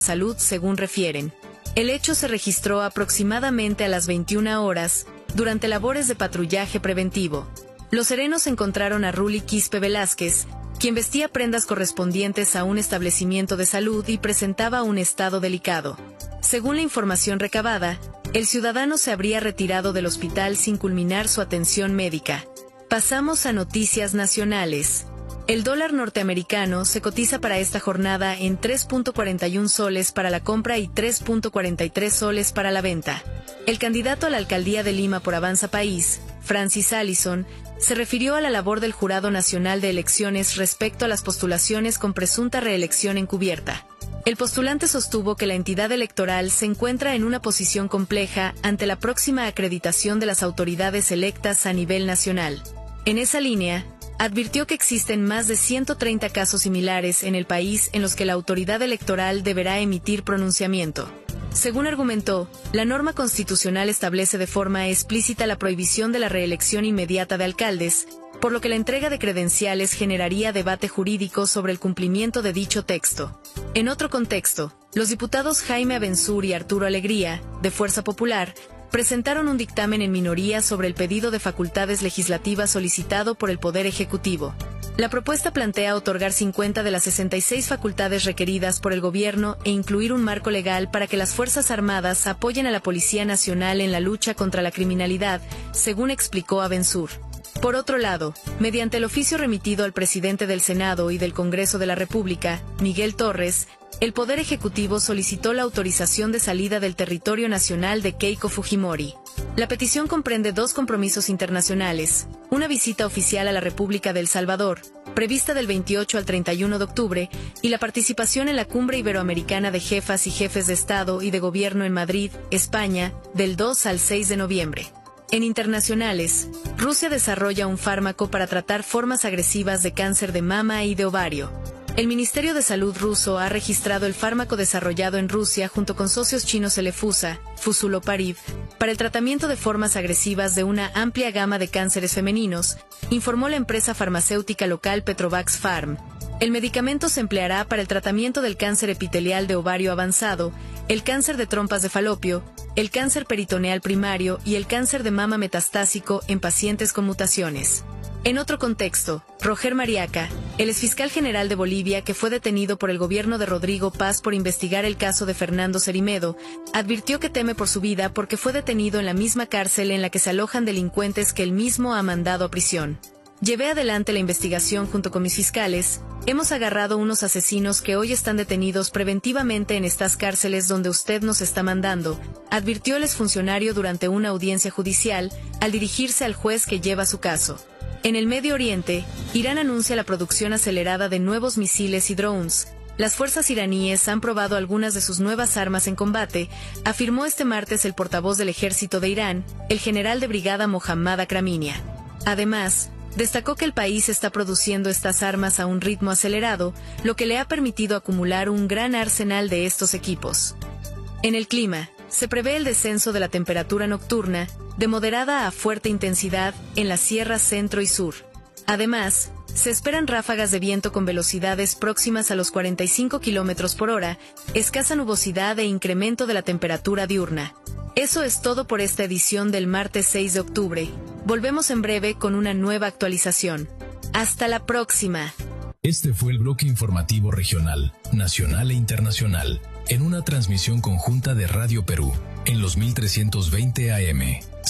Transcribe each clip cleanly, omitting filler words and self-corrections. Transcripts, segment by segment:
Salud, según refieren. El hecho se registró aproximadamente a las 21 horas, durante labores de patrullaje preventivo. Los serenos encontraron a Ruli Quispe Velázquez, quien vestía prendas correspondientes a un establecimiento de salud y presentaba un estado delicado. Según la información recabada, el ciudadano se habría retirado del hospital sin culminar su atención médica. Pasamos a noticias nacionales. El dólar norteamericano se cotiza para esta jornada en 3.41 soles para la compra y 3.43 soles para la venta. El candidato a la alcaldía de Lima por Avanza País, Francis Allison, se refirió a la labor del Jurado Nacional de Elecciones respecto a las postulaciones con presunta reelección encubierta. El postulante sostuvo que la entidad electoral se encuentra en una posición compleja ante la próxima acreditación de las autoridades electas a nivel nacional. En esa línea, advirtió que existen más de 130 casos similares en el país en los que la autoridad electoral deberá emitir pronunciamiento. Según argumentó, la norma constitucional establece de forma explícita la prohibición de la reelección inmediata de alcaldes, por lo que la entrega de credenciales generaría debate jurídico sobre el cumplimiento de dicho texto. En otro contexto, los diputados Jaime Abensur y Arturo Alegría, de Fuerza Popular, presentaron un dictamen en minoría sobre el pedido de facultades legislativas solicitado por el Poder Ejecutivo. La propuesta plantea otorgar 50 de las 66 facultades requeridas por el gobierno e incluir un marco legal para que las Fuerzas Armadas apoyen a la Policía Nacional en la lucha contra la criminalidad, según explicó Abensur. Por otro lado, mediante el oficio remitido al presidente del Senado y del Congreso de la República, Miguel Torres, el Poder Ejecutivo solicitó la autorización de salida del territorio nacional de Keiko Fujimori. La petición comprende 2 compromisos internacionales, una visita oficial a la República de El Salvador, prevista del 28 al 31 de octubre, y la participación en la Cumbre Iberoamericana de Jefas y Jefes de Estado y de Gobierno en Madrid, España, del 2 al 6 de noviembre. En internacionales, Rusia desarrolla un fármaco para tratar formas agresivas de cáncer de mama y de ovario. El Ministerio de Salud ruso ha registrado el fármaco desarrollado en Rusia junto con socios chinos Elefusa, Fusuloparib, para el tratamiento de formas agresivas de una amplia gama de cánceres femeninos, informó la empresa farmacéutica local Petrovax Farm. El medicamento se empleará para el tratamiento del cáncer epitelial de ovario avanzado, el cáncer de trompas de falopio, el cáncer peritoneal primario y el cáncer de mama metastásico en pacientes con mutaciones. En otro contexto, Roger Mariaca, el exfiscal general de Bolivia que fue detenido por el gobierno de Rodrigo Paz por investigar el caso de Fernando Cerimedo, advirtió que teme por su vida porque fue detenido en la misma cárcel en la que se alojan delincuentes que él mismo ha mandado a prisión. Llevé adelante la investigación junto con mis fiscales, hemos agarrado unos asesinos que hoy están detenidos preventivamente en estas cárceles donde usted nos está mandando, advirtió el exfuncionario durante una audiencia judicial al dirigirse al juez que lleva su caso. En el Medio Oriente, Irán anuncia la producción acelerada de nuevos misiles y drones. Las fuerzas iraníes han probado algunas de sus nuevas armas en combate, afirmó este martes el portavoz del ejército de Irán, el general de brigada Mohammad Akraminia. Además, destacó que el país está produciendo estas armas a un ritmo acelerado, lo que le ha permitido acumular un gran arsenal de estos equipos. En el clima, se prevé el descenso de la temperatura nocturna, de moderada a fuerte intensidad, en las sierras centro y sur. Además, se esperan ráfagas de viento con velocidades próximas a los 45 km por hora, escasa nubosidad e incremento de la temperatura diurna. Eso es todo por esta edición del martes 6 de octubre. Volvemos en breve con una nueva actualización. ¡Hasta la próxima! Este fue el bloque informativo regional, nacional e internacional, en una transmisión conjunta de Radio Perú, en los 1320 AM,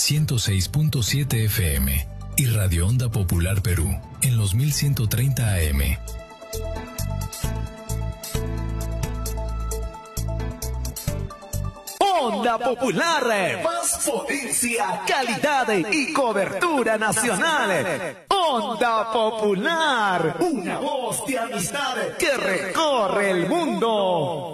106.7 FM, y Radio Onda Popular Perú, en los 1130 AM. Onda Popular, más potencia, calidad y cobertura nacional. Onda Popular, una voz de amistad que recorre el mundo.